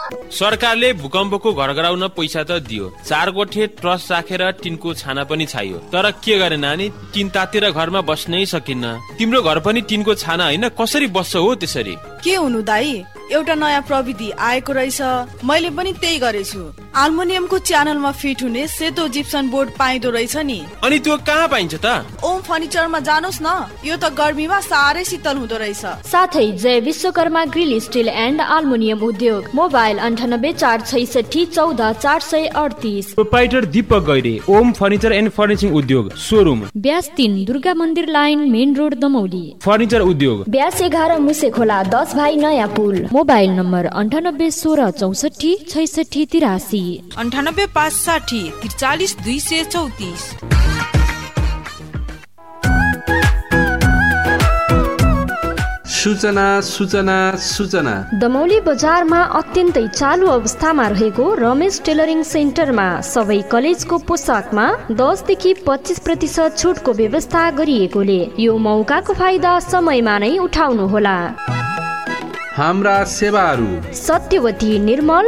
सरकारले भूकम्पको घर गराउन पैसा त दियो, 4 गोठे ट्रस्ट राखेर टिनको छाना पनि छाइयो, तर के गरे नानी, टिन तातेर घरमा बस्नै सकिन्न। तिम्रो घर पनि टिनको छाना होइन, कसरी बस्छ हो त्यसरी? के हुनु दाइ, एउटा नयाँ प्रविधि आएको रहेछ, मैले पनि त्यही गरेछु। एल्युमिनियमको च्यानलमा फिट हुने सेतो जिप्सन बोर्ड पाइदो रहेछ नि। अनि त्यो कहाँ पाइन्छ त? ओम फर्निचरमा जानुहोस् न, यो त गर्मीमा साह्रै शीतल हुँदो रहेछ। साथै जय Vishwakarma grill still and aluminium उद्योग। Mobile 9846640438। Proprietor Deepak Gaire, Om furniture and फर्निचिङ उद्योग, सोरुम ब्यास 3 दुर्गा मन्दिर line, main road Damauli. Furniture उद्योग ब्यास 11 मुसे खोला 10 भाइ नयाँ पुल। Mobile number 9816646683। 9856043234। सूचना सूचना सूचना। दमौली बजारमा अत्यन्तै चालु अवस्थामा रहेको रमेश टेलरिङ सेन्टरमा सबै कलेजको पोसाकमा 10 देखि 25% छुटको व्यवस्था गरिएकोले यो मौकाको फाइदा समयमा नै उठाउनुहोला। हाम्रा सेवाहरू: सत्यवती निर्मल